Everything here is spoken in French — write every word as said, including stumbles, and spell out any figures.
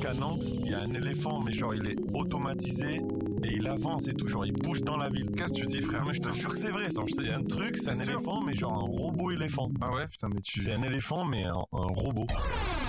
qu'à Nantes, il y a un éléphant, mais genre il est automatisé et il avance et tout, genre il bouge dans la ville. Qu'est-ce que tu dis, frère? Non, mais je te jure que c'est vrai, ça. C'est un truc, c'est un C'est sûr. éléphant, mais genre un robot éléphant. Ah ouais, putain, mais tu... C'est un éléphant, mais un, un robot.